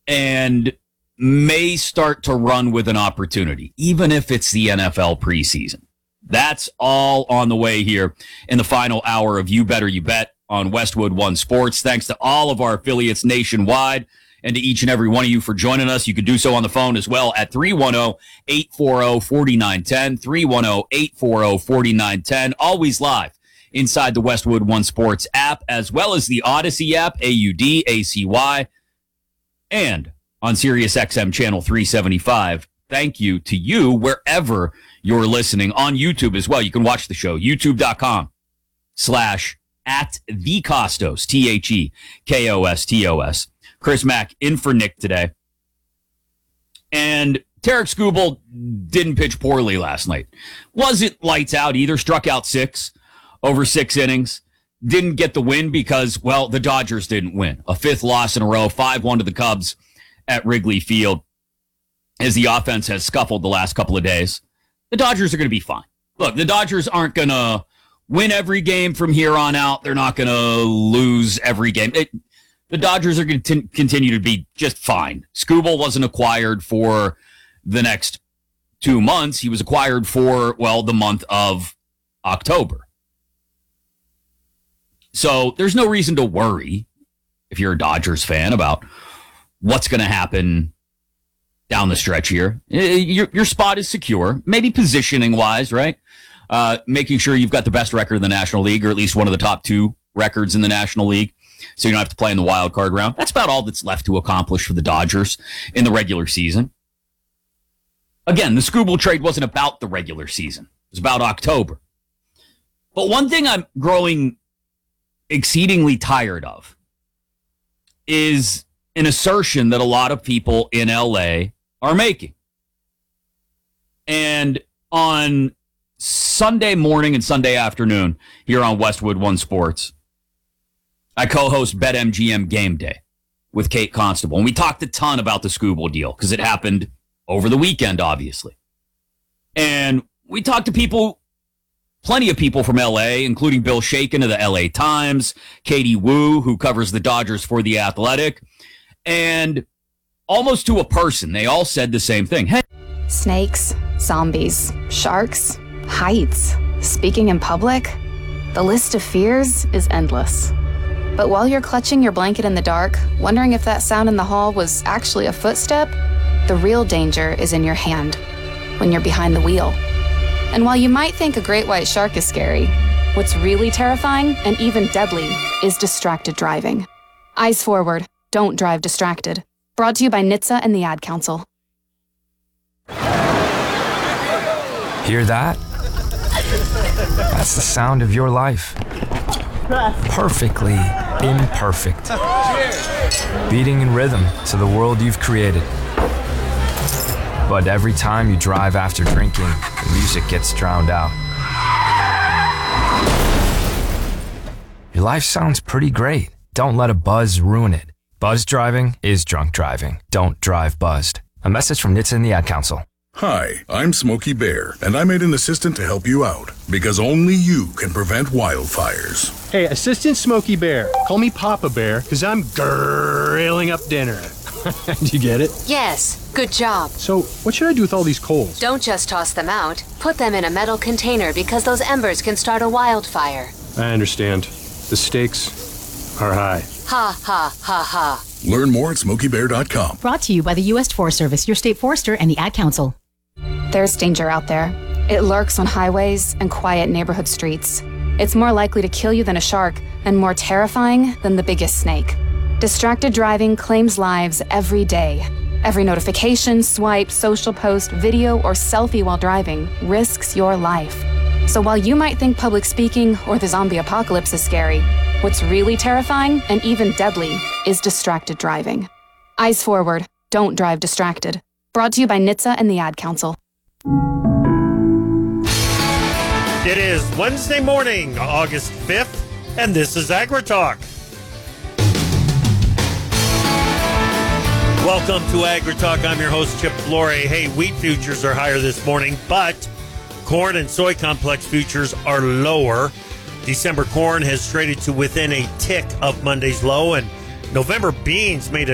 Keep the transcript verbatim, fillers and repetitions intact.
and may start to run with an opportunity, even if it's the N F L preseason. That's all on the way here in the final hour of You Better You Bet on Westwood One Sports. Thanks to all of our affiliates nationwide and to each and every one of you for joining us. You can do so on the phone as well at three one zero, eight four zero, four nine one zero, three one zero, eight four zero, four nine one zero. Always live inside the Westwood One Sports app, as well as the Odyssey app, A U D A C Y, and on Sirius X M channel three seventy-five. Thank you to you wherever you're listening. On YouTube as well. You can watch the show, youtube.com slash at the Costos, T H E K O S T O S. Chris Mack in for Nick today. And Tarek Skubal didn't pitch poorly last night. Wasn't lights out either. Struck out six over six innings. Didn't get the win because, well, the Dodgers didn't win. A fifth loss in a row, five one to the Cubs at Wrigley Field. As the offense has scuffled the last couple of days, the Dodgers are going to be fine. Look, the Dodgers aren't going to win every game from here on out. They're not going to lose every game. It, the Dodgers are going to t- continue to be just fine. Skubal wasn't acquired for the next two months. He was acquired for, well, the month of October. So there's no reason to worry if you're a Dodgers fan about what's going to happen down the stretch here. Your, your spot is secure, maybe positioning-wise, right? Uh, making sure you've got the best record in the National League, or at least one of the top two records in the National League, so you don't have to play in the wild card round. That's about all that's left to accomplish for the Dodgers in the regular season. Again, the Skubal trade wasn't about the regular season. It was about October. But one thing I'm growing exceedingly tired of is an assertion that a lot of people in L A are making. And on Sunday morning and Sunday afternoon here on Westwood One Sports, I co-host BetMGM Game Day with Kate Constable. And we talked a ton about the Skubal deal because it happened over the weekend, obviously. And we talked to people, plenty of people from L A, including Bill Shaken of the L A Times, Katie Wu, who covers the Dodgers for The Athletic. And almost to a person, they all said the same thing. Hey, snakes, zombies, sharks, heights, speaking in public. The list of fears is endless. But while you're clutching your blanket in the dark, wondering if that sound in the hall was actually a footstep, the real danger is in your hand, when you're behind the wheel. And while you might think a great white shark is scary, what's really terrifying and even deadly is distracted driving. Eyes forward. Don't drive distracted. Brought to you by N H T S A and the Ad Council. Hear that? That's the sound of your life. Perfectly imperfect. Beating in rhythm to the world you've created. But every time you drive after drinking, the music gets drowned out. Your life sounds pretty great. Don't let a buzz ruin it. Buzz driving is drunk driving. Don't drive buzzed. A message from N H T S A and the Ad Council. Hi, I'm Smokey Bear, and I made an assistant to help you out, because only you can prevent wildfires. Hey, Assistant Smokey Bear, call me Papa Bear, because I'm grilling up dinner. Do you get it? Yes, good job. So, what should I do with all these coals? Don't just toss them out. Put them in a metal container, because those embers can start a wildfire. I understand. The stakes are high. Ha, ha, ha, ha. Learn more at smokey bear dot com. Brought to you by the U S Forest Service, your state forester, and the Ad Council. There's danger out there. It lurks on highways and quiet neighborhood streets. It's more likely to kill you than a shark, and more terrifying than the biggest snake. Distracted driving claims lives every day. Every notification, swipe, social post, video, or selfie while driving risks your life. So while you might think public speaking or the zombie apocalypse is scary, what's really terrifying and even deadly is distracted driving. Eyes forward. Don't drive distracted. Brought to you by N H T S A and the Ad Council. It is Wednesday morning, August fifth, and this is AgriTalk. Welcome to AgriTalk. I'm your host, Chip Flory. Hey, wheat futures are higher this morning, but corn and soy complex futures are lower. December corn has traded to within a tick of Monday's low, and November beans made a